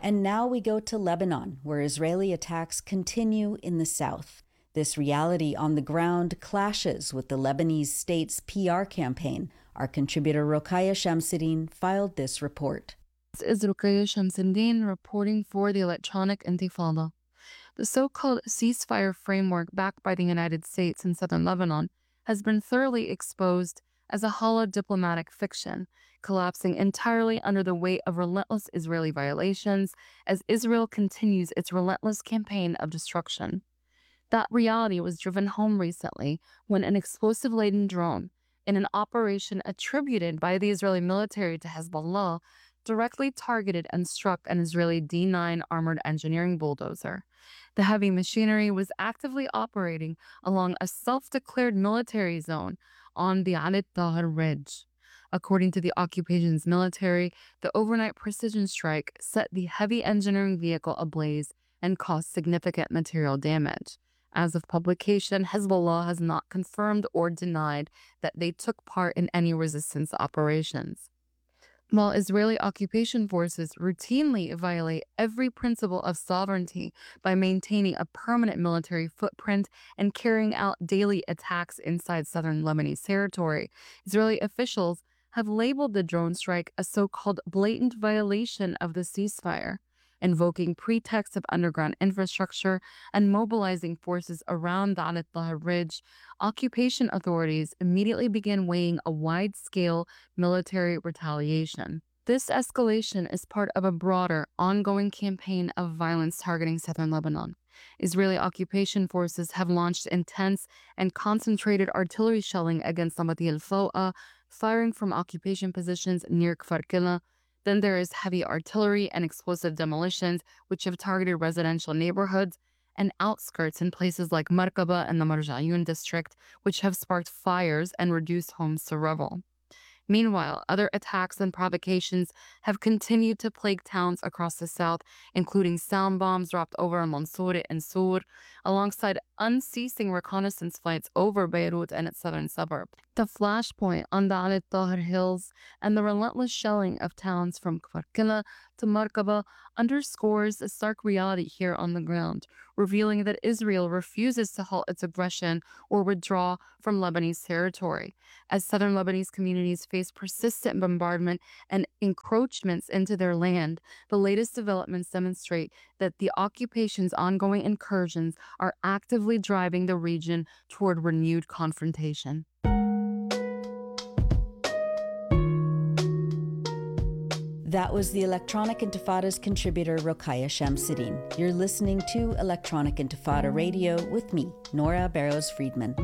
And now we go to Lebanon, where Israeli attacks continue in the south. This reality on the ground clashes with the Lebanese state's PR campaign. Our contributor Rokhaya Shamsuddin filed this report. This is Rokhaya Shamsuddin reporting for the Electronic Intifada. The so-called ceasefire framework backed by the United States in southern Lebanon has been thoroughly exposed as a hollow diplomatic fiction, collapsing entirely under the weight of relentless Israeli violations as Israel continues its relentless campaign of destruction. That reality was driven home recently when an explosive-laden drone, in an operation attributed by the Israeli military to Hezbollah, directly targeted and struck an Israeli D-9 armored engineering bulldozer. The heavy machinery was actively operating along a self-declared military zone on the Alit Tahir Ridge. According to the occupation's military, the overnight precision strike set the heavy engineering vehicle ablaze and caused significant material damage. As of publication, Hezbollah has not confirmed or denied that they took part in any resistance operations. While Israeli occupation forces routinely violate every principle of sovereignty by maintaining a permanent military footprint and carrying out daily attacks inside southern Lebanese territory, Israeli officials have labeled the drone strike a so-called blatant violation of the ceasefire, invoking pretexts of underground infrastructure and mobilizing forces around the Alit Tahir Ridge. Occupation authorities immediately began weighing a wide-scale military retaliation. This escalation is part of a broader, ongoing campaign of violence targeting southern Lebanon. Israeli occupation forces have launched intense and concentrated artillery shelling against Hamadi al-Fawqa, firing from occupation positions near Kfar Killa. Then there is heavy artillery and explosive demolitions, which have targeted residential neighborhoods and outskirts in places like Markaba and the Marja'yun district, which have sparked fires and reduced homes to rubble. Meanwhile, other attacks and provocations have continued to plague towns across the south, including sound bombs dropped over Mansouri and Sur, alongside unceasing reconnaissance flights over Beirut and its southern suburb. The flashpoint on the Alit Tahir Hills and the relentless shelling of towns from Kfar Killa to Markaba underscores a stark reality here on the ground, revealing that Israel refuses to halt its aggression or withdraw from Lebanese territory. As southern Lebanese communities face persistent bombardment and encroachments into their land, the latest developments demonstrate that the occupation's ongoing incursions are actively driving the region toward renewed confrontation. That was the Electronic Intifada's contributor, Rokhaya Shamsuddin. You're listening to Electronic Intifada Radio with me, Nora Barrows-Friedman.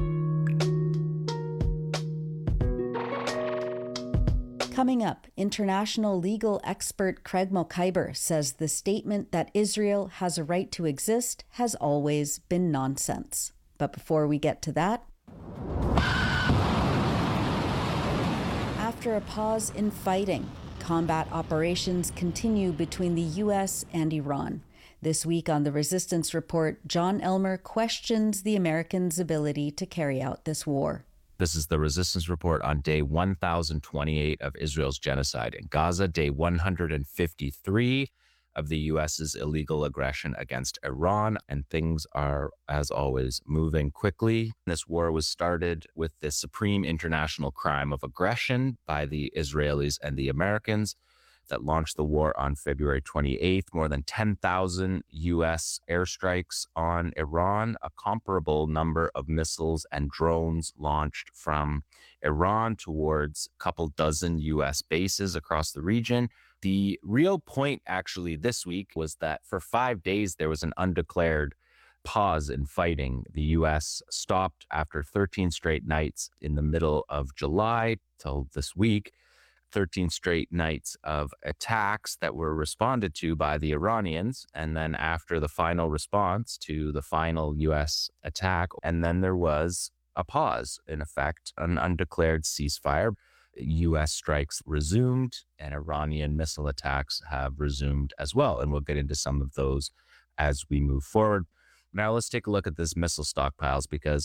Coming up, international legal expert Craig Mokhiber says the statement that Israel has a right to exist has always been nonsense. But before we get to that, after a pause in fighting, combat operations continue between the U.S. and Iran. This week on the Resistance Report, John Elmer questions the Americans' ability to carry out this war. This is the Resistance Report on day 1028 of Israel's genocide in Gaza, day 153 of the U.S.'s illegal aggression against Iran, and things are, as always, moving quickly. This war was started with the supreme international crime of aggression by the Israelis and the Americans that launched the war on February 28th. More than 10,000 U.S. airstrikes on Iran, a comparable number of missiles and drones launched from Iran towards a couple dozen U.S. bases across the region. The real point, actually, this week was that for 5 days, there was an undeclared pause in fighting. The U.S. stopped after 13 straight nights in the middle of July till this week. 13 straight nights of attacks that were responded to by the Iranians. And then after the final response to the final U.S. attack, and then there was a pause, in effect, an undeclared ceasefire. U.S. strikes resumed and Iranian missile attacks have resumed as well. And we'll get into some of those as we move forward. Now let's take a look at this missile stockpiles, because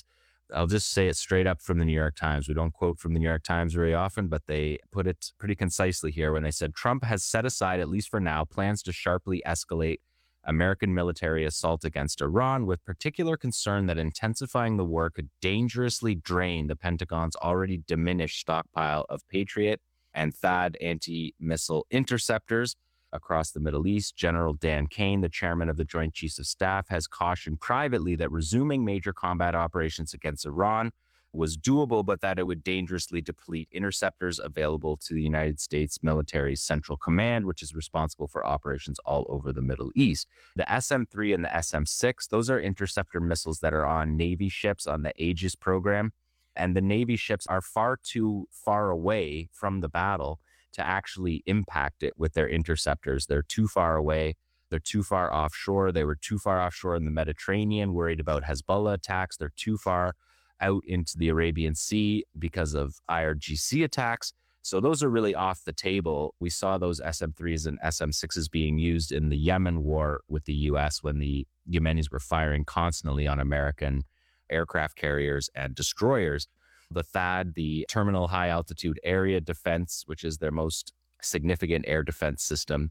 I'll just say it straight up from the New York Times. We don't quote from the New York Times very often, but they put it pretty concisely here when they said Trump has set aside, at least for now, plans to sharply escalate American military assault against Iran, with particular concern that intensifying the war could dangerously drain the Pentagon's already diminished stockpile of Patriot and THAAD anti-missile interceptors across the Middle East. General Dan Kane, the chairman of the Joint Chiefs of Staff, has cautioned privately that resuming major combat operations against Iran was doable, but that it would dangerously deplete interceptors available to the United States military's Central Command, which is responsible for operations all over the Middle East. The SM-3 and the SM-6, those are interceptor missiles that are on Navy ships on the Aegis program. And the Navy ships are far too far away from the battle to actually impact it with their interceptors. They're too far away. They're too far offshore. They were too far offshore in the Mediterranean, worried about Hezbollah attacks. They're too far out into the Arabian Sea because of IRGC attacks. So those are really off the table. We saw those SM-3s and SM-6s being used in the Yemen war with the U.S. when the Yemenis were firing constantly on American aircraft carriers and destroyers. The THAAD, the Terminal High Altitude Area Defense, which is their most significant air defense system,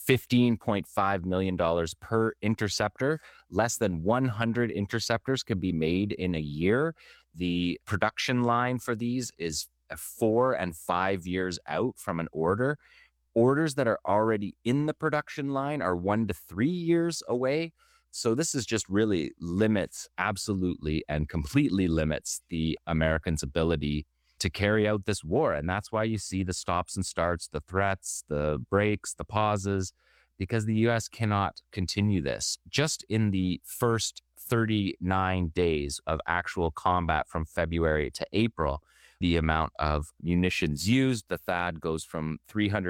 $15.5 million per interceptor. Less than 100 interceptors can be made in a year. The production line for these is 4 and 5 years out from an order. Orders that are already in the production line are 1 to 3 years away. So this is just really limits, absolutely and completely limits the Americans' ability to carry out this war. And that's why you see the stops and starts, the threats, the breaks, the pauses, because the U.S. cannot continue this. Just in the first 39 days of actual combat from February to April, the amount of munitions used, the THAAD goes from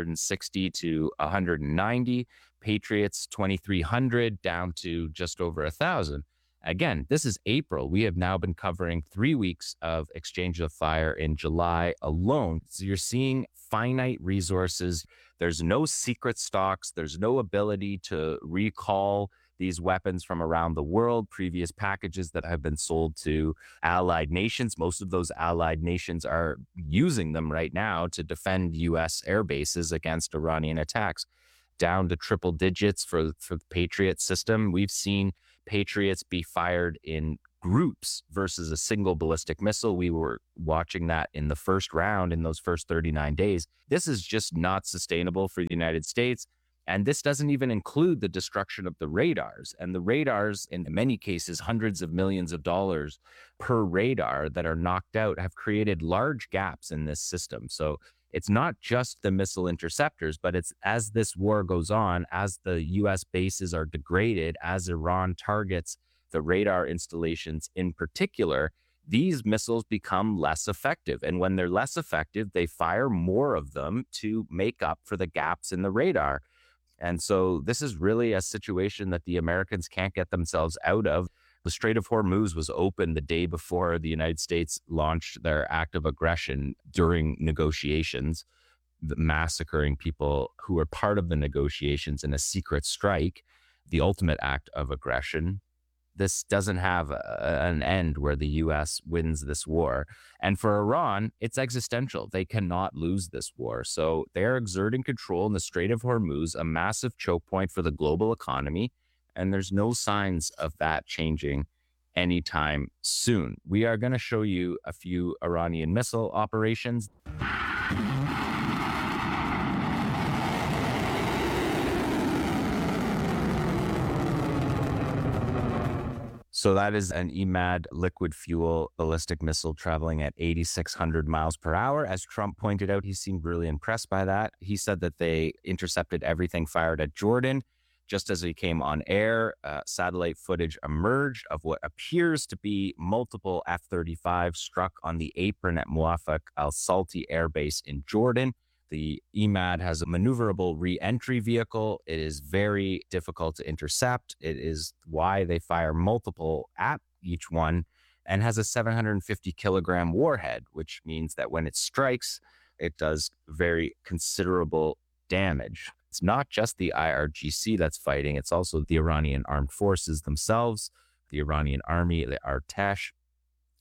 360 to 190, Patriots 2,300 down to just over 1,000. Again, this is April. We have now been covering 3 weeks of exchange of fire in July alone. So you're seeing finite resources. There's no secret stocks. There's no ability to recall these weapons from around the world, previous packages that have been sold to allied nations. Most of those allied nations are using them right now to defend U.S. air bases against Iranian attacks. Down to triple digits for the Patriot system. We've seen Patriots be fired in groups versus a single ballistic missile. We were watching that in the first round in those first 39 days. This is just not sustainable for the United States. And this doesn't even include the destruction of the radars. And the radars, in many cases, hundreds of millions of dollars per radar that are knocked out, have created large gaps in this system. So it's not just the missile interceptors, but it's as this war goes on, as the U.S. bases are degraded, as Iran targets the radar installations in particular, these missiles become less effective. And when they're less effective, they fire more of them to make up for the gaps in the radar. And so this is really a situation that the Americans can't get themselves out of. The Strait of Hormuz was open the day before the United States launched their act of aggression during negotiations, massacring people who were part of the negotiations in a secret strike, the ultimate act of aggression. This doesn't have an end where the U.S. wins this war. And for Iran, it's existential. They cannot lose this war. So they're exerting control in the Strait of Hormuz, a massive choke point for the global economy. And there's no signs of that changing anytime soon. We are going to show you a few Iranian missile operations. So that is an EMAD liquid fuel ballistic missile traveling at 8,600 miles per hour. As Trump pointed out, he seemed really impressed by that. He said that they intercepted everything fired at Jordan. Just as he came on air, satellite footage emerged of what appears to be multiple F-35 struck on the apron at Muwafaq al-Salti Air Base in Jordan. The EMAD has a maneuverable re-entry vehicle. It is very difficult to intercept. It is why they fire multiple at each one, and has a 750 kilogram warhead, which means that when it strikes, it does very considerable damage. It's not just the IRGC that's fighting. It's also the Iranian armed forces themselves, the Iranian army, the Artesh,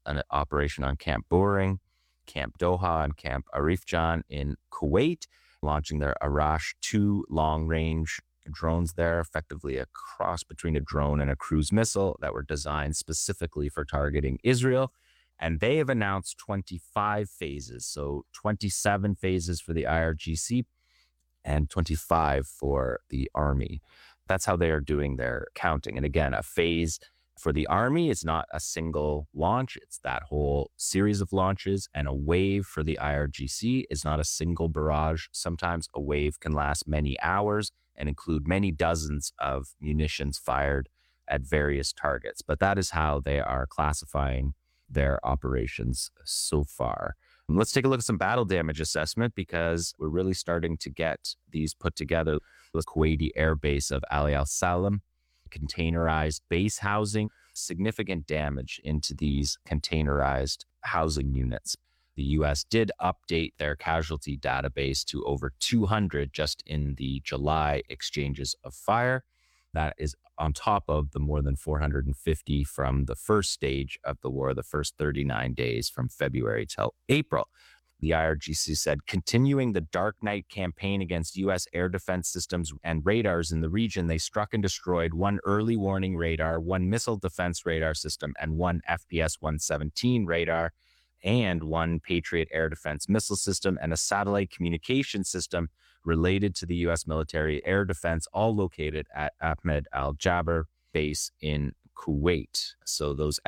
an operation on Camp Boring, Camp Doha, and Camp Arifjan in Kuwait, launching their Arash 2 long-range drones there, effectively a cross between a drone and a cruise missile that were designed specifically for targeting Israel. And they have announced 25 phases, so 27 phases for the IRGC and 25 for the Army. That's how they are doing their counting. And again, a phase for the Army is not a single launch. It's that whole series of launches. And a wave for the IRGC is not a single barrage. Sometimes a wave can last many hours and include many dozens of munitions fired at various targets. But that is how they are classifying their operations so far. Let's take a look at some battle damage assessment, because we're really starting to get these put together. The Kuwaiti Air Base of Ali Al Salam, containerized base housing, significant damage into these containerized housing units. The U.S. did update their casualty database to over 200 just in the July exchanges of fire. That is on top of the more than 450 from the first stage of the war, the first 39 days from February till April. The IRGC said, continuing the Dark Night campaign against U.S. air defense systems and radars in the region, they struck and destroyed 1 early warning radar, 1 missile defense radar system, and 1 FPS-117 radar, and 1 Patriot air defense missile system, and a satellite communication system related to the U.S. military air defense, all located at Ahmed Al Jaber base in Kuwait. So those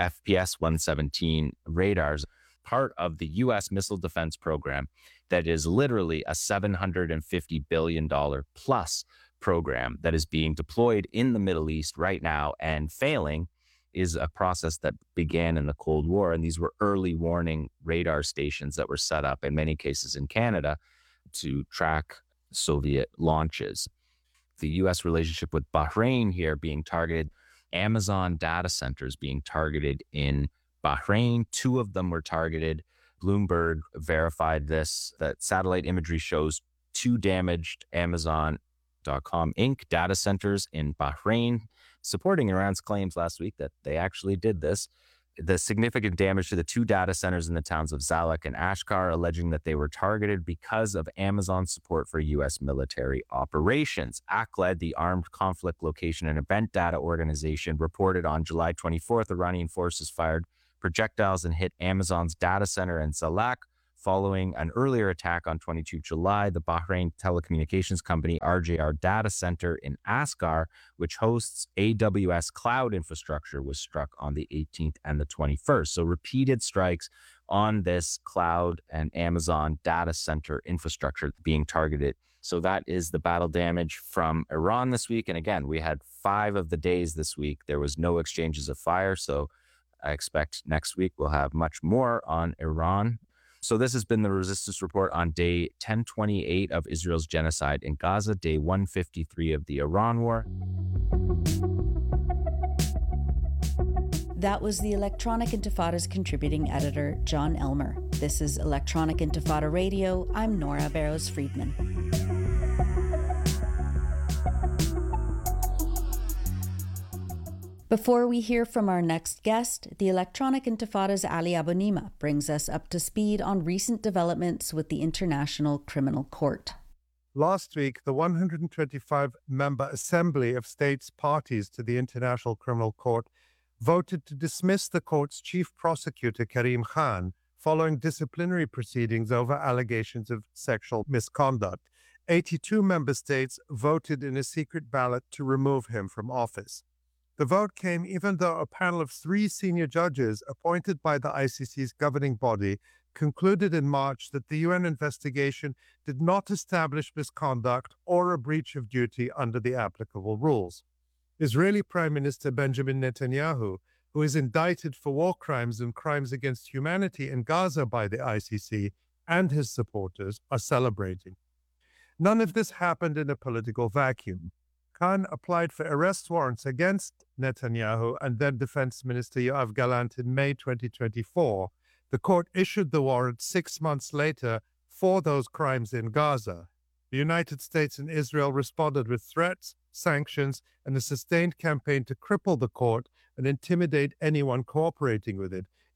FPS-117 radars, part of the U.S. missile defense program that is literally a $750 billion plus program that is being deployed in the Middle East right now and failing, is a process that began in the Cold War. And these were early warning radar stations that were set up in many cases in Canada to track Soviet launches. The U.S. relationship with Bahrain here being targeted, Amazon data centers being targeted in Bahrain. 2 of them were targeted. Bloomberg verified this, that satellite imagery shows 2 damaged Amazon.com Inc. data centers in Bahrain, supporting Iran's claims last week that they actually did this. The significant damage to the 2 data centers in the towns of Zalak and Ashkar, alleging that they were targeted because of Amazon's support for U.S. military operations. ACLED, the Armed Conflict Location and Event Data Organization, reported on July 24th, Iranian forces fired projectiles and hit Amazon's data center in Zalak. Following an earlier attack on 22 July, the Bahrain telecommunications company RJR Data Center in Ascar, which hosts AWS cloud infrastructure, was struck on the 18th and the 21st. So repeated strikes on this cloud and Amazon data center infrastructure being targeted. So that is the battle damage from Iran this week. And again, we had 5 of the days this week. There was no exchanges of fire. So I expect next week we'll have much more on Iran. So this has been the Resistance Report on day 1028 of Israel's genocide in Gaza, day 153 of the Iran War. That was the Electronic Intifada's contributing editor, John Elmer. This is Electronic Intifada Radio. I'm Nora Barrows-Friedman. Before we hear from our next guest, the Electronic Intifada's Ali Abunimah brings us up to speed on recent developments with the International Criminal Court. Last week, the 125-member Assembly of States parties to the International Criminal Court voted to dismiss the court's chief prosecutor, Karim Khan, following disciplinary proceedings over allegations of sexual misconduct. 82 member states voted in a secret ballot to remove him from office. The vote came even though a panel of 3 senior judges appointed by the ICC's governing body concluded in March that the UN investigation did not establish misconduct or a breach of duty under the applicable rules. Israeli Prime Minister Benjamin Netanyahu, who is indicted for war crimes and crimes against humanity in Gaza by the ICC, and his supporters are celebrating. None of this happened in a political vacuum. Khan applied for arrest warrants against Netanyahu and then Defense Minister Yoav Gallant in May 2024. The court issued the warrant 6 months later for those crimes in Gaza. The United States and Israel responded with threats, sanctions, and a sustained campaign to cripple the court and intimidate anyone cooperating with it,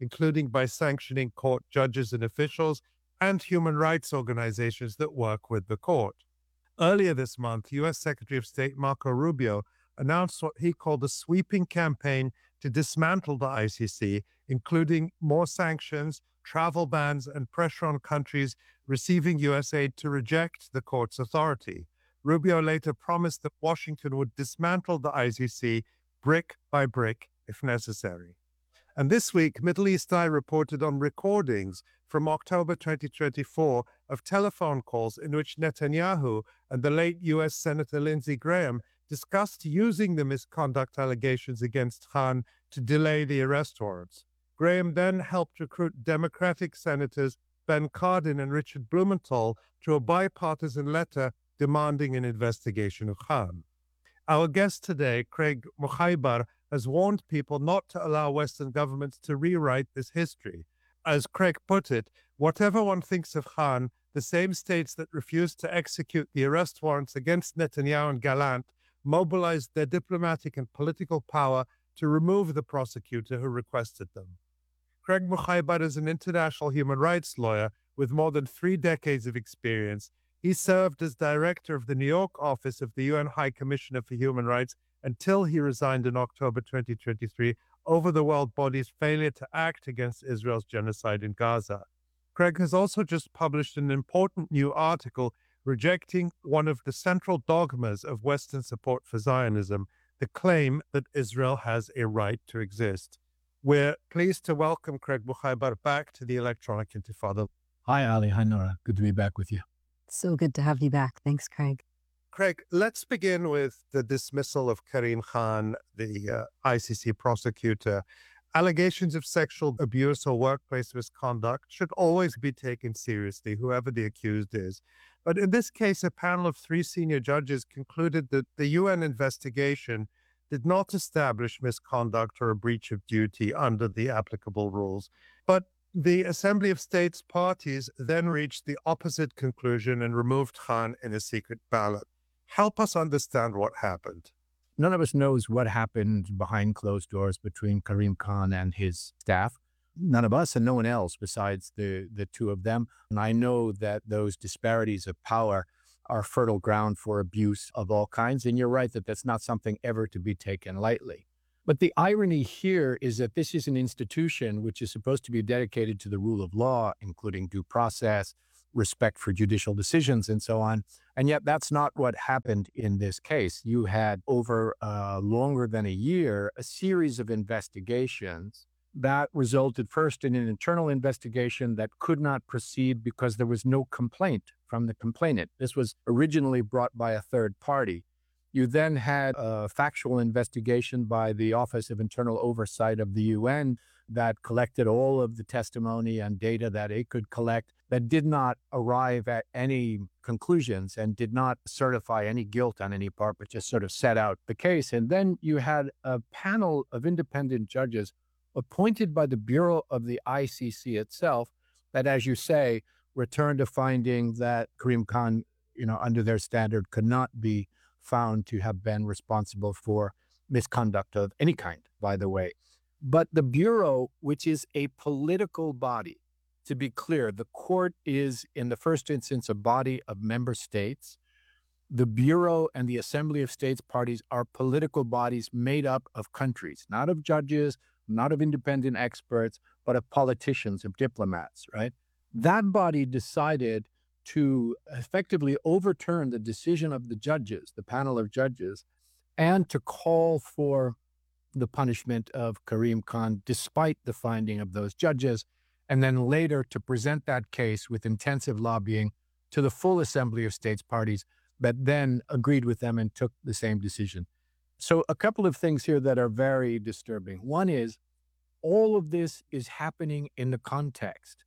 including by sanctioning court judges and officials and human rights organizations that work with the court. Earlier this month, U.S. Secretary of State Marco Rubio announced what he called a sweeping campaign to dismantle the ICC, including more sanctions, travel bans, and pressure on countries receiving U.S. aid to reject the court's authority. Rubio later promised that Washington would dismantle the ICC brick by brick if necessary. And this week, Middle East Eye reported on recordings from October 2024 of telephone calls in which Netanyahu and the late U.S. Senator Lindsey Graham discussed using the misconduct allegations against Khan to delay the arrest warrants. Graham then helped recruit Democratic Senators Ben Cardin and Richard Blumenthal to a bipartisan letter demanding an investigation of Khan. Our guest today, Craig Mukhaibar, has warned people not to allow Western governments to rewrite this history. As Craig put it, whatever one thinks of Khan, the same states that refused to execute the arrest warrants against Netanyahu and Gallant mobilized their diplomatic and political power to remove the prosecutor who requested them. Craig Mukhaibar is an international human rights lawyer with more than 3 decades of experience. He served as director of the New York office of the UN High Commissioner for Human Rights until he resigned in October 2023 over the world body's failure to act against Israel's genocide in Gaza. Craig has also just published an important new article rejecting one of the central dogmas of Western support for Zionism, the claim that Israel has a right to exist. We're pleased to welcome Craig Mukhaibar back to the Electronic Intifada. Hi, Ali. Hi, Nora. Good to be back with you. So good to have you back. Thanks, Craig. Craig, let's begin with the dismissal of Karim Khan, the ICC prosecutor. Allegations of sexual abuse or workplace misconduct should always be taken seriously, whoever the accused is. But in this case, a panel of 3 senior judges concluded that the UN investigation did not establish misconduct or a breach of duty under the applicable rules. But the Assembly of States parties then reached the opposite conclusion and removed Khan in a secret ballot. Help us understand what happened. None of us knows what happened behind closed doors between Karim Khan and his staff. None of us and no one else besides the 2 of them. And I know that those disparities of power are fertile ground for abuse of all kinds. And you're right that that's not something ever to be taken lightly. But the irony here is that this is an institution which is supposed to be dedicated to the rule of law, including due process, respect for judicial decisions, and so on. And yet that's not what happened in this case. You had over longer than a year, a series of investigations that resulted first in an internal investigation that could not proceed because there was no complaint from the complainant. This was originally brought by a third party. You then had a factual investigation by the Office of Internal Oversight of the UN that collected all of the testimony and data that it could collect that did not arrive at any conclusions and did not certify any guilt on any part, but just sort of set out the case. And then you had a panel of independent judges appointed by the Bureau of the ICC itself that, as you say, returned a finding that Karim Khan, under their standard, could not be found to have been responsible for misconduct of any kind, by the way. But the Bureau, which is a political body, to be clear, the court is, in the first instance, a body of member states. The Bureau and the Assembly of States parties are political bodies made up of countries, not of judges, not of independent experts, but of politicians, of diplomats, right? That body decided to effectively overturn the decision of the judges, the panel of judges, and to call for the punishment of Karim Khan despite the finding of those judges, and then later to present that case with intensive lobbying to the full Assembly of States parties that then agreed with them and took the same decision. So a couple of things here that are very disturbing. One is all of this is happening in the context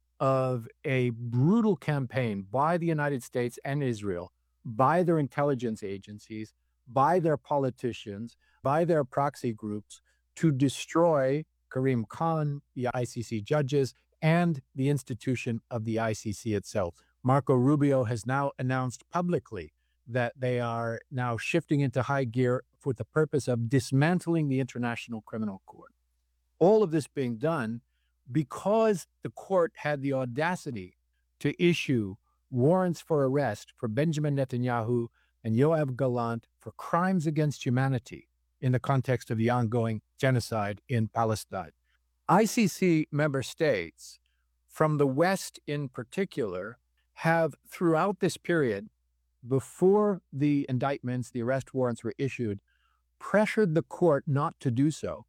of a brutal campaign by the United States and Israel, by their intelligence agencies, by their politicians, by their proxy groups to destroy Karim Khan, the ICC judges, and the institution of the ICC itself. Marco Rubio has now announced publicly that they are now shifting into high gear for the purpose of dismantling the International Criminal Court. All of this being done because the court had the audacity to issue warrants for arrest for Benjamin Netanyahu and Yoav Gallant for crimes against humanity in the context of the ongoing genocide in Palestine. ICC member states, from the West in particular, have throughout this period, before the indictments, the arrest warrants were issued, pressured the court not to do so.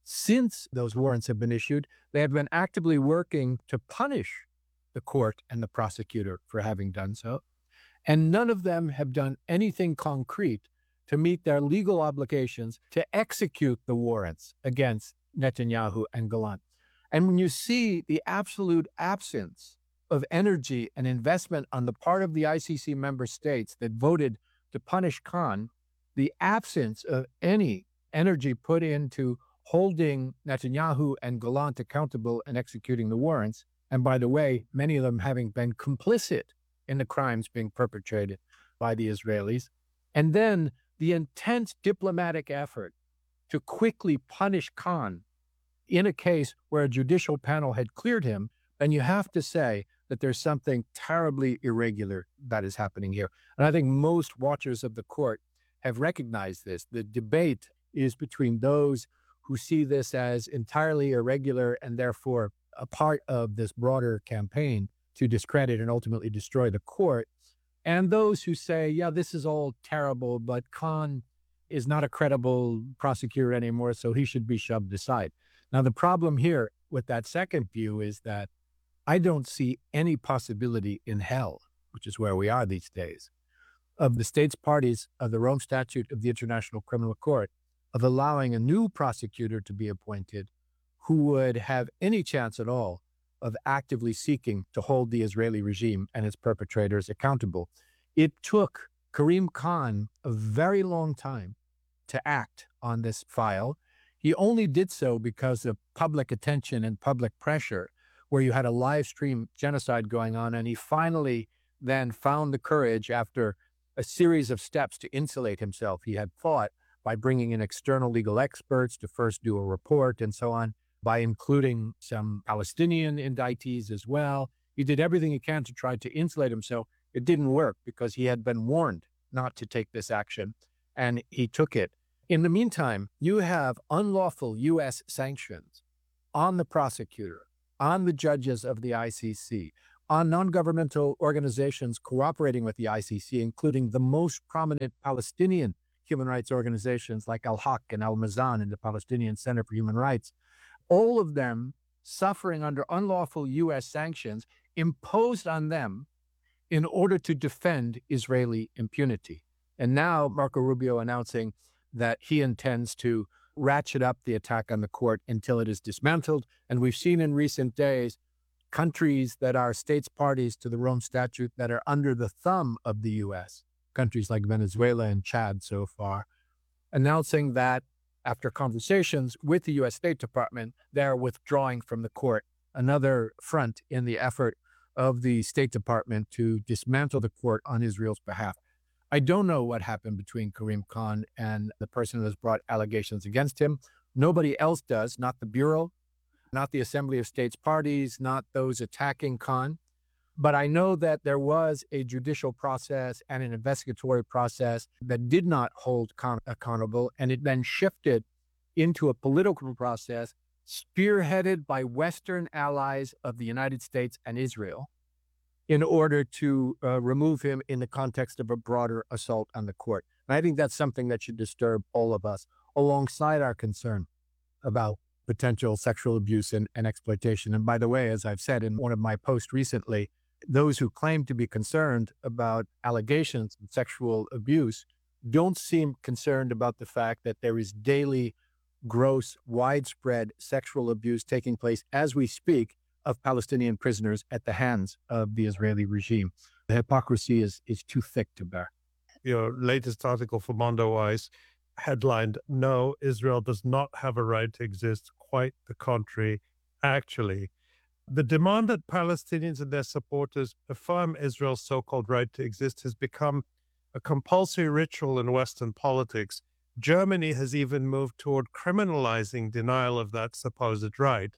Since those warrants have been issued, they have been actively working to punish the court and the prosecutor for having done so. And none of them have done anything concrete to meet their legal obligations to execute the warrants against Netanyahu and Gallant. And when you see the absolute absence of energy and investment on the part of the ICC member states that voted to punish Khan, the absence of any energy put into holding Netanyahu and Gallant accountable and executing the warrants, and by the way, many of them having been complicit in the crimes being perpetrated by the Israelis, and then the intense diplomatic effort to quickly punish Khan in a case where a judicial panel had cleared him, then you have to say that there's something terribly irregular that is happening here. And I think most watchers of the court have recognized this. The debate is between those who see this as entirely irregular and therefore a part of this broader campaign to discredit and ultimately destroy the court, and those who say, yeah, this is all terrible, but Khan is not a credible prosecutor anymore, so he should be shoved aside. Now, the problem here with that second view is that I don't see any possibility in hell, which is where we are these days, of the states parties of the Rome Statute of the International Criminal Court of allowing a new prosecutor to be appointed who would have any chance at all of actively seeking to hold the Israeli regime and its perpetrators accountable. It took Karim Khan a very long time to act on this file. He only did so because of public attention and public pressure, where you had a live stream genocide going on, and he finally then found the courage after a series of steps to insulate himself. He had fought by bringing in external legal experts to first do a report and so on, by including some Palestinian indictees as well. He did everything he can to try to insulate himself. It didn't work because he had been warned not to take this action, and he took it. In the meantime, you have unlawful U.S. sanctions on the prosecutor, on the judges of the ICC, on non-governmental organizations cooperating with the ICC, including the most prominent Palestinian human rights organizations like Al-Haq and Al-Mazan and the Palestinian Center for Human Rights, all of them suffering under unlawful U.S. sanctions imposed on them in order to defend Israeli impunity. And now Marco Rubio announcing that he intends to ratchet up the attack on the court until it is dismantled. And we've seen in recent days countries that are states parties to the Rome Statute that are under the thumb of the U.S., countries like Venezuela and Chad so far, announcing that after conversations with the U.S. State Department, they're withdrawing from the court, another front in the effort of the State Department to dismantle the court on Israel's behalf. I don't know what happened between Karim Khan and the person who has brought allegations against him. Nobody else does, not the Bureau, not the Assembly of States Parties, not those attacking Khan. But I know that there was a judicial process and an investigatory process that did not hold Khan accountable, and it then shifted into a political process spearheaded by Western allies of the United States and Israel in order to remove him in the context of a broader assault on the court. And I think that's something that should disturb all of us, alongside our concern about potential sexual abuse and exploitation. And by the way, as I've said in one of my posts recently, those who claim to be concerned about allegations of sexual abuse don't seem concerned about the fact that there is daily, gross, widespread sexual abuse taking place as we speak of Palestinian prisoners at the hands of the Israeli regime. The hypocrisy is too thick to bear. Your latest article for Mondoweiss headlined, "No, Israel does not have a right to exist. Quite the contrary, actually." The demand that Palestinians and their supporters affirm Israel's so-called right to exist has become a compulsory ritual in Western politics. Germany has even moved toward criminalizing denial of that supposed right.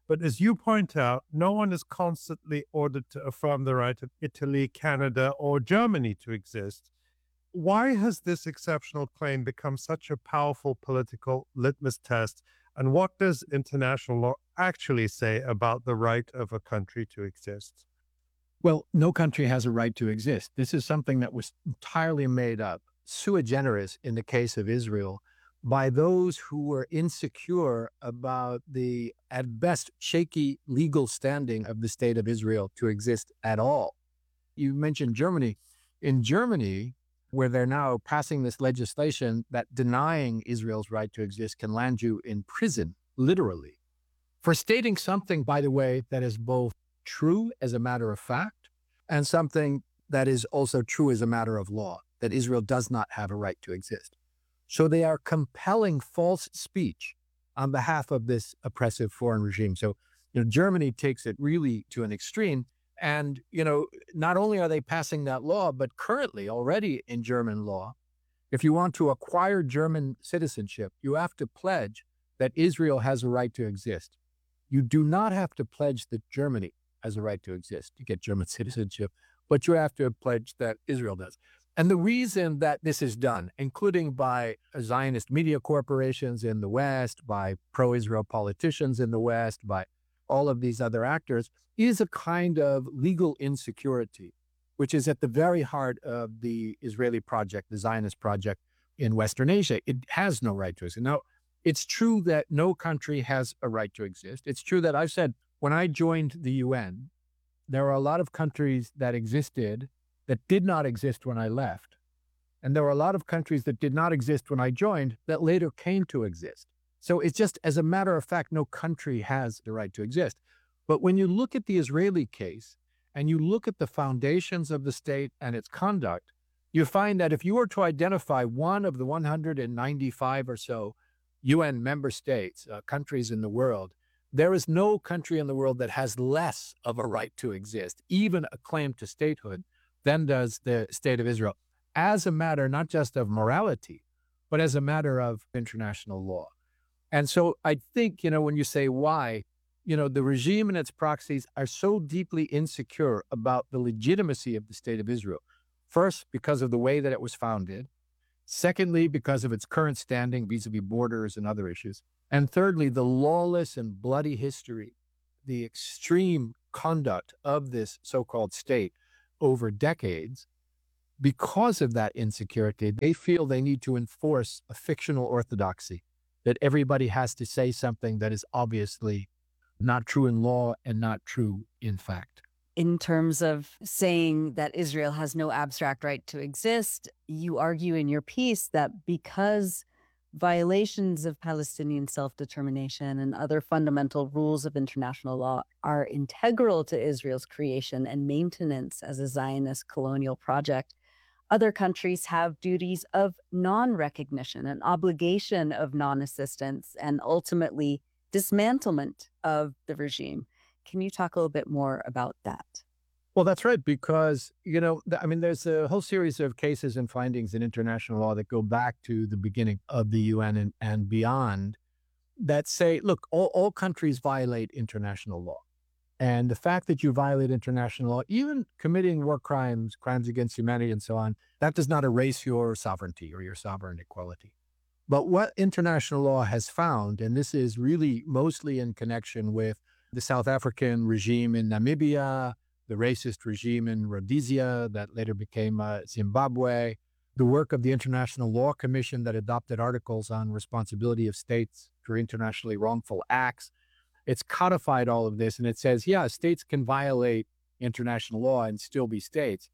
But as you point out, no one is constantly ordered to affirm the right of Italy, Canada, or Germany to exist. Why has this exceptional claim become such a powerful political litmus test? And what does international law actually say about the right of a country to exist? Well, no country has a right to exist. This is something that was entirely made up, sui generis in the case of Israel, by those who were insecure about the, at best, shaky legal standing of the state of Israel to exist at all. You mentioned Germany. In Germany, where they're now passing this legislation that denying Israel's right to exist can land you in prison, literally, for stating something, by the way, that is both true as a matter of fact and something that is also true as a matter of law, that Israel does not have a right to exist. So they are compelling false speech on behalf of this oppressive foreign regime. So, Germany takes it really to an extreme. And, not only are they passing that law, but currently already in German law, if you want to acquire German citizenship, you have to pledge that Israel has a right to exist. You do not have to pledge that Germany has a right to exist to get German citizenship, but you have to pledge that Israel does. And the reason that this is done, including by Zionist media corporations in the West, by pro-Israel politicians in the West, by all of these other actors, is a kind of legal insecurity, which is at the very heart of the Israeli project, the Zionist project in Western Asia. It has no right to exist. Now, it's true that no country has a right to exist. It's true that I've said, when I joined the UN, there are a lot of countries that existed that did not exist when I left. And there were a lot of countries that did not exist when I joined that later came to exist. So it's just, as a matter of fact, no country has the right to exist. But when you look at the Israeli case and you look at the foundations of the state and its conduct, you find that if you were to identify one of the 195 or so UN member states, countries in the world, there is no country in the world that has less of a right to exist, even a claim to statehood, than does the state of Israel, as a matter not just of morality, but as a matter of international law. And so I think, when you say why, the regime and its proxies are so deeply insecure about the legitimacy of the state of Israel. First, because of the way that it was founded. Secondly, because of its current standing vis-a-vis borders and other issues. And thirdly, the lawless and bloody history, the extreme conduct of this so-called state over decades. Because of that insecurity, they feel they need to enforce a fictional orthodoxy, that everybody has to say something that is obviously not true in law and not true in fact. In terms of saying that Israel has no abstract right to exist, you argue in your piece that because violations of Palestinian self-determination and other fundamental rules of international law are integral to Israel's creation and maintenance as a Zionist colonial project, other countries have duties of non-recognition, an obligation of non-assistance, and ultimately dismantlement of the regime. Can you talk a little bit more about that? Well, that's right, because, there's a whole series of cases and findings in international law that go back to the beginning of the UN and beyond that say, look, all countries violate international law. And the fact that you violate international law, even committing war crimes, crimes against humanity and so on, that does not erase your sovereignty or your sovereign equality. But what international law has found, and this is really mostly in connection with the South African regime in Namibia, the racist regime in Rhodesia that later became Zimbabwe, the work of the International Law Commission that adopted articles on responsibility of states for internationally wrongful acts. It's codified all of this, and it says, yeah, states can violate international law and still be states.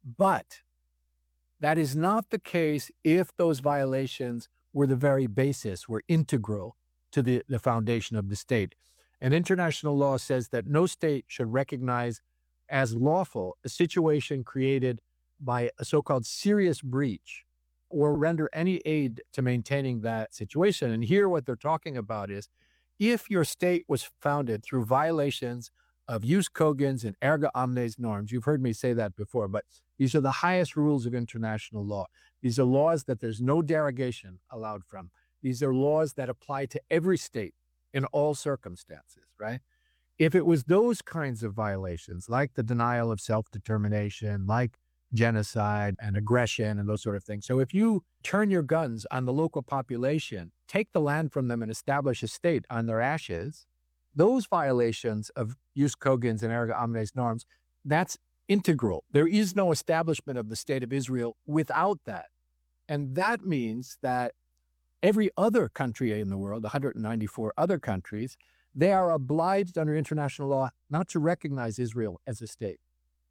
But that is not the case if those violations were the very basis, were integral to the foundation of the state. And international law says that no state should recognize as lawful a situation created by a so-called serious breach or render any aid to maintaining that situation. And here what they're talking about is, if your state was founded through violations of jus cogens and erga omnes norms, you've heard me say that before, but these are the highest rules of international law. These are laws that there's no derogation allowed from. These are laws that apply to every state in all circumstances, right? If it was those kinds of violations, like the denial of self-determination, like genocide and aggression and those sort of things. So if you turn your guns on the local population, take the land from them and establish a state on their ashes, those violations of jus cogens and erga omnes norms, that's integral. There is no establishment of the state of Israel without that. And that means that every other country in the world, 194 other countries, they are obliged under international law not to recognize Israel as a state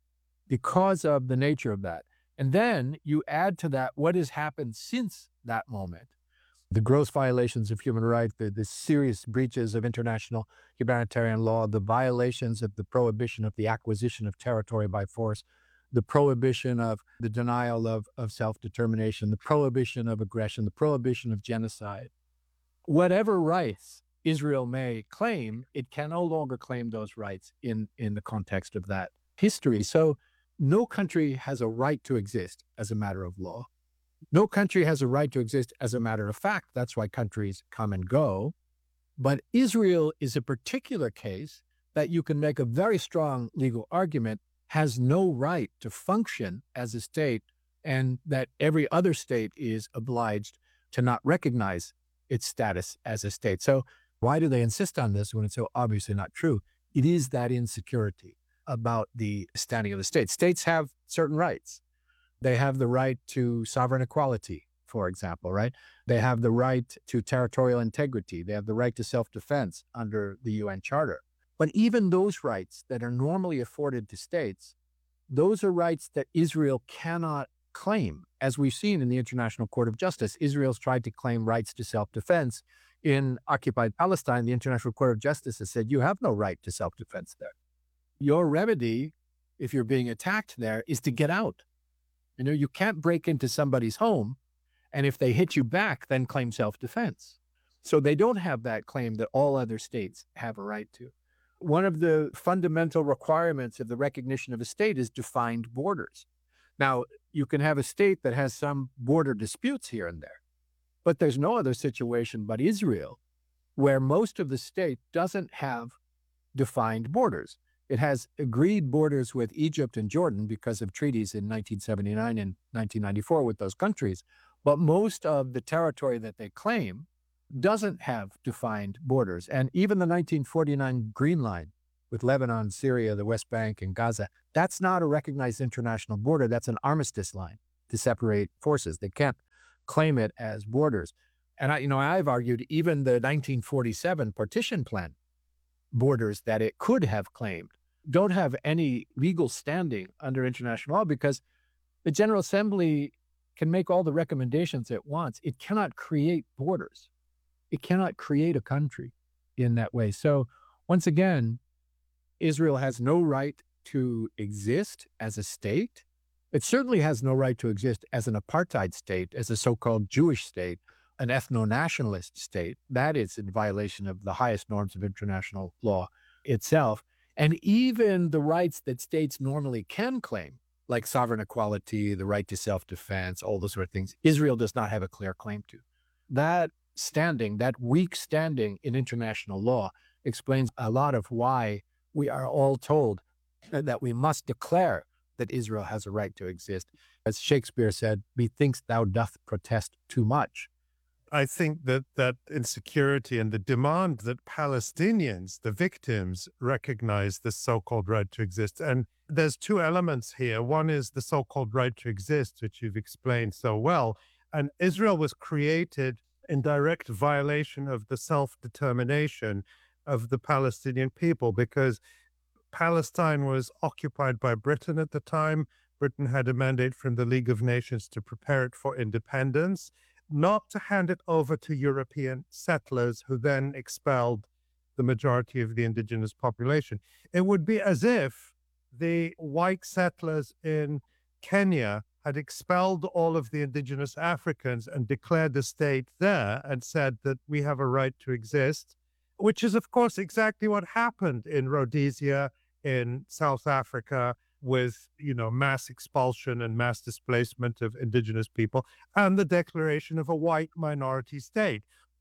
because of the nature of that. And then you add to that what has happened since that moment. The gross violations of human rights, the serious breaches of international humanitarian law, the violations of the prohibition of the acquisition of territory by force, the prohibition of the denial of self-determination, the prohibition of aggression, the prohibition of genocide. Whatever rights Israel may claim, it can no longer claim those rights in the context of that history. So no country has a right to exist as a matter of law. No country has a right to exist as a matter of fact. That's why countries come and go. But Israel is a particular case that you can make a very strong legal argument has no right to function as a state, and that every other state is obliged to not recognize its status as a state. So why do they insist on this when it's so obviously not true? It is that insecurity about the standing of the state. States have certain rights. They have the right to sovereign equality, for example, right? They have the right to territorial integrity. They have the right to self-defense under the UN Charter. But even those rights that are normally afforded to states, those are rights that Israel cannot claim. As we've seen in the International Court of Justice, Israel's tried to claim rights to self-defense. In occupied Palestine, the International Court of Justice has said, you have no right to self-defense there. Your remedy, if you're being attacked there, is to get out. You can't break into somebody's home, and if they hit you back, then claim self-defense. So they don't have that claim that all other states have a right to. One of the fundamental requirements of the recognition of a state is defined borders. Now, you can have a state that has some border disputes here and there, but there's no other situation but Israel where most of the state doesn't have defined borders. It has agreed borders with Egypt and Jordan because of treaties in 1979 and 1994 with those countries. But most of the territory that they claim doesn't have defined borders. And even the 1949 Green Line with Lebanon, Syria, the West Bank, and Gaza, that's not a recognized international border. That's an armistice line to separate forces. They can't claim it as borders. And I've argued even the 1947 partition plan borders that it could have claimed don't have any legal standing under international law because the General Assembly can make all the recommendations it wants. It cannot create borders. It cannot create a country in that way. So once again, Israel has no right to exist as a state. It certainly has no right to exist as an apartheid state, as a so-called Jewish state, an ethno-nationalist state. That is in violation of the highest norms of international law itself. And even the rights that states normally can claim, like sovereign equality, the right to self-defense, all those sort of things, Israel does not have a clear claim to. That standing, that weak standing in international law explains a lot of why we are all told that we must declare that Israel has a right to exist. As Shakespeare said, methinks thou doth protest too much. I think that insecurity and the demand that Palestinians, the victims, recognize this so-called right to exist. And there's two elements here. One is the so-called right to exist, which you've explained so well. And Israel was created in direct violation of the self-determination of the Palestinian people because Palestine was occupied by Britain at the time. Britain had a mandate from the League of Nations to prepare it for independence, not to hand it over to European settlers who then expelled the majority of the indigenous population. It would be as if the white settlers in Kenya had expelled all of the indigenous Africans and declared the state there and said that we have a right to exist, which is, of course, exactly what happened in Rhodesia, in South Africa, with, mass expulsion and mass displacement of indigenous people, and the declaration of a white minority state.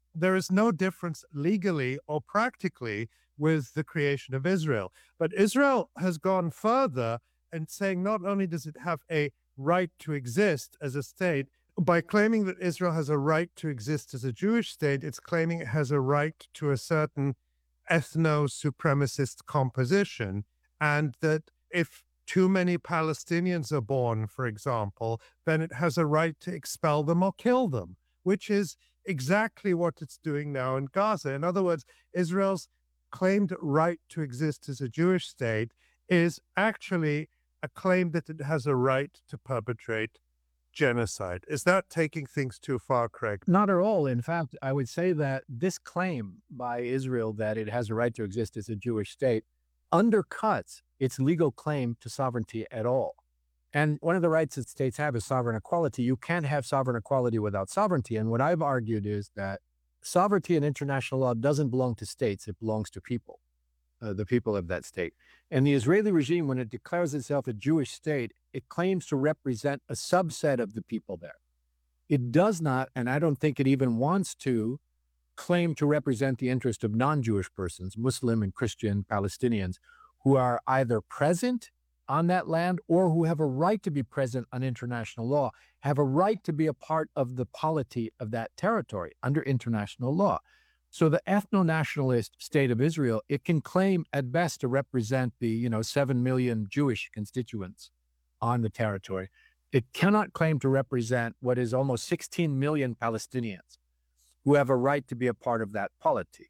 there is no difference legally or practically with the creation of Israel. But Israel has gone further and saying not only does it have a right to exist as a state, by claiming that Israel has a right to exist as a Jewish state, it's claiming it has a right to a certain ethno-supremacist composition, and that if too many Palestinians are born, for example, then it has a right to expel them or kill them, which is exactly what it's doing now in Gaza. In other words, Israel's claimed right to exist as a Jewish state is actually a claim that it has a right to perpetrate genocide. Is that taking things too far, Craig? Not at all. In fact, I would say that this claim by Israel that it has a right to exist as a Jewish state undercuts its legal claim to sovereignty at all. And one of the rights that states have is sovereign equality. You can't have sovereign equality without sovereignty. And what I've argued is that sovereignty in international law doesn't belong to states, it belongs to people, the people of that state. And the Israeli regime, when it declares itself a Jewish state, it claims to represent a subset of the people there. It does not, and I don't think it even wants to, claim to represent the interest of non-Jewish persons, Muslim and Christian Palestinians, who are either present on that land or who have a right to be present on international law, have a right to be a part of the polity of that territory under international law. So the ethno-nationalist state of Israel, it can claim at best to represent the 7 million Jewish constituents on the territory. It cannot claim to represent what is almost 16 million Palestinians who have a right to be a part of that polity.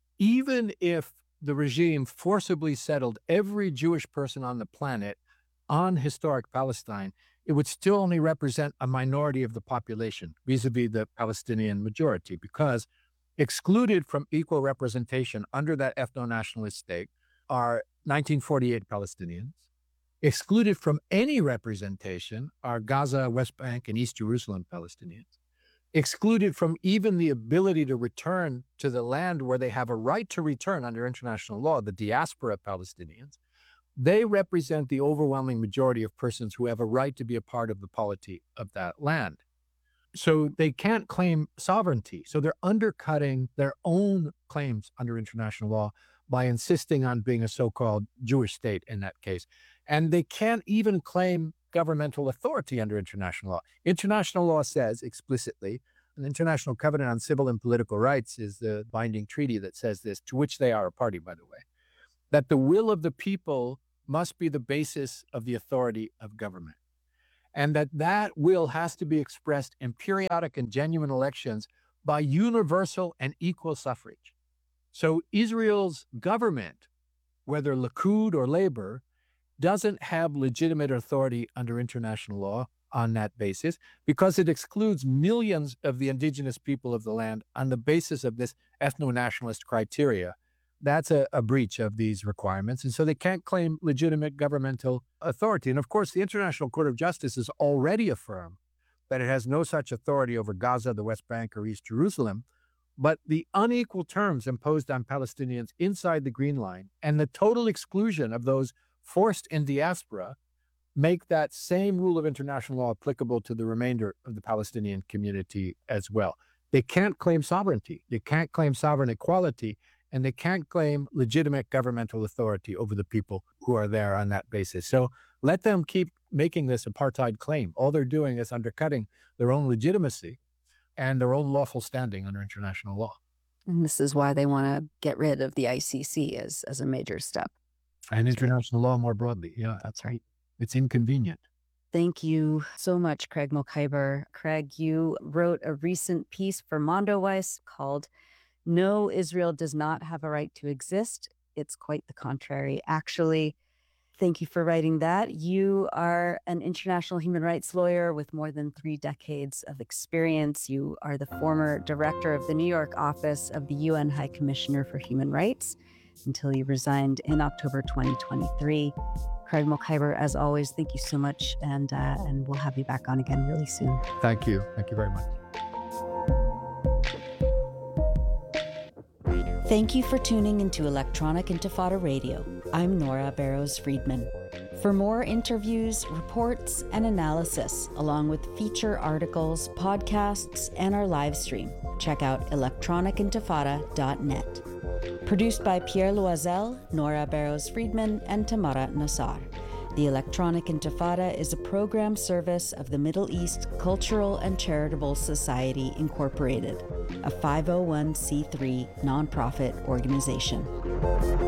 Even if the regime forcibly settled every Jewish person on the planet on historic Palestine, it would still only represent a minority of the population vis-a-vis the Palestinian majority, because excluded from equal representation under that ethno-nationalist state are 1948 Palestinians. Excluded from any representation are Gaza, West Bank, and East Jerusalem Palestinians. Excluded from even the ability to return to the land where they have a right to return under international law, the diaspora Palestinians. They represent the overwhelming majority of persons who have a right to be a part of the polity of that land. So they can't claim sovereignty. So they're undercutting their own claims under international law by insisting on being a so-called Jewish state in that case. And they can't even claim governmental authority under international law. International law says explicitly, an International Covenant on Civil and Political Rights is the binding treaty that says this, to which they are a party, by the way, that the will of the people must be the basis of the authority of government. And that will has to be expressed in periodic and genuine elections by universal and equal suffrage. So Israel's government, whether Likud or Labor, doesn't have legitimate authority under international law on that basis, because it excludes millions of the indigenous people of the land on the basis of this ethno-nationalist criteria. That's a breach of these requirements. And so they can't claim legitimate governmental authority. And of course, the International Court of Justice has already affirmed that it has no such authority over Gaza, the West Bank, or East Jerusalem. But the unequal terms imposed on Palestinians inside the Green Line and the total exclusion of those forced in diaspora make that same rule of international law applicable to the remainder of the Palestinian community as well. They can't claim sovereignty. They can't claim sovereign equality, and they can't claim legitimate governmental authority over the people who are there on that basis. So let them keep making this apartheid claim. All they're doing is undercutting their own legitimacy and their own lawful standing under international law. And this is why they want to get rid of the ICC as a major step. And international law more broadly. Yeah, that's right. It's inconvenient. Thank you so much, Craig Mokhiber. Craig, you wrote a recent piece for Mondoweiss called "No, Israel Does Not Have a Right to Exist. It's Quite the Contrary." Actually, thank you for writing that. You are an international human rights lawyer with more than 3 decades of experience. You are the former director of the New York office of the UN High Commissioner for Human Rights until you resigned in October 2023. Craig Mokhiber, as always, thank you so much, and we'll have you back on again really soon. Thank you. Thank you very much. Thank you for tuning into Electronic Intifada Radio. I'm Nora Barrows Friedman. For more interviews, reports, and analysis, along with feature articles, podcasts, and our live stream, check out electronicintifada.net. Produced by Pierre Loisel, Nora Barrows-Friedman, and Tamara Nassar. The Electronic Intifada is a program service of the Middle East Cultural and Charitable Society, Incorporated, a 501c3 nonprofit organization.